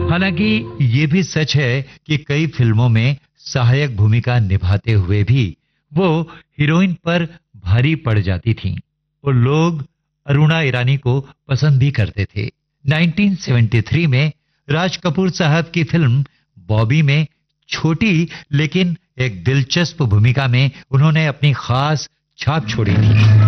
हालांकि ये भी सच है कि कई फिल्मों में सहायक भूमिका निभाते हुए भी वो हीरोइन पर भारी पड़ जाती थीं और लोग अरुणा ईरानी को पसंद भी करते थे। 1973 में राज कपूर साहब की फिल्म बॉबी में छोटी लेकिन एक दिलचस्प भूमिका में उन्होंने अपनी खास छाप छोड़ी थी।